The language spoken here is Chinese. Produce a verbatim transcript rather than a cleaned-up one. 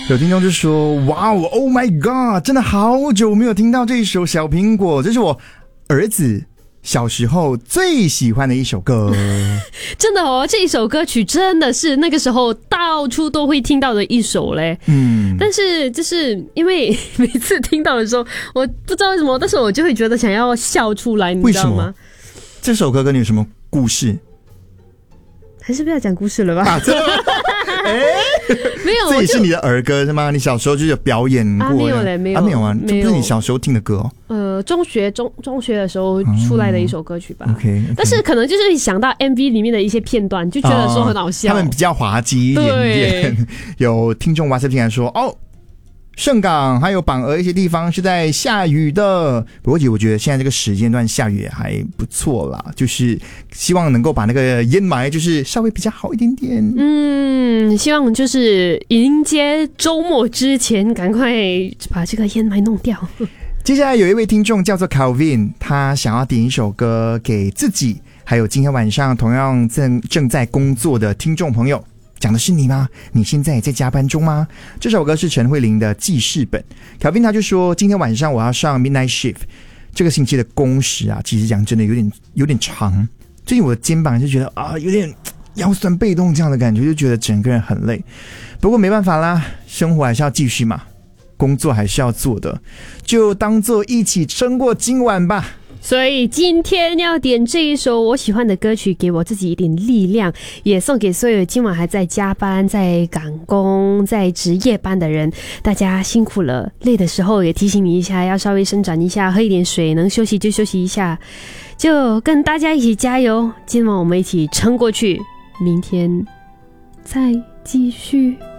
有听众就说：“哇哦 ，Oh my God， 真的好久没有听到这一首《小苹果》，这是我儿子小时候最喜欢的一首歌。” 真的哦，这一首歌曲真的是那个时候到处都会听到的一首嘞。嗯，但是就是因为每次听到的时候，我不知道为什么，但是我就会觉得想要笑出来，你知道吗？ 这首歌跟你有什么故事？ 还是不要讲故事了吧？ 啊，真的吗？哎，没有，这也是你的儿歌是吗？你小时候就有表演过？啊， 没有嘞，没有， 啊，没有啊，这不是你小时候听的歌哦。 呃，中学中中学的时候出来的一首歌曲吧。 嗯、OK，, okay 但是可能就是想到 M V 里面的一些片段，就觉得说很好笑。 哦、他们比较滑稽一点点。有听众 WhatsApp 进来说，哦。盛港还有榜鹅一些地方是在下雨的，不过我觉得现在这个时间段下雨也还不错啦，就是希望能够把那个烟霾就是稍微比较好一点点。 嗯，希望就是迎接周末之前赶快把这个烟霾弄掉。 接下来有一位听众叫做 Calvin， 他想要点一首歌给自己，还有今天晚上同样正正在工作的听众朋友。讲的是你吗？你现在也在加班中吗？这首歌是陈慧琳的记事本。凯宾他就说，今天晚上我要上 midnight shift， 这个星期的工时啊，其实讲真的有点有点长。最近我的肩膀就觉得啊，有点腰酸背痛这样的感觉，就觉得整个人很累。不过没办法啦，生活还是要继续嘛，工作还是要做的，就当做一起撑过今晚吧。 所以今天要点这一首我喜欢的歌曲，给我自己一点力量，也送给所有今晚还在加班、在赶工、在值夜班的人，大家辛苦了，累的时候也提醒你一下，要稍微伸展一下，喝一点水，能休息就休息一下，就跟大家一起加油，今晚我们一起撑过去，明天再继续。